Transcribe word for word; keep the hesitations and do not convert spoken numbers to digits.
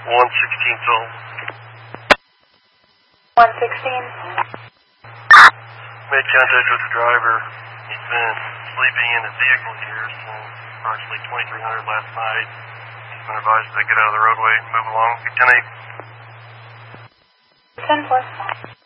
one sixteen Soul. one sixteen. Made contact with the driver. He's been sleeping in his vehicle here since approximately twenty-three hundred last night. He's been advised to get out of the roadway and move along. ten eight. ten four.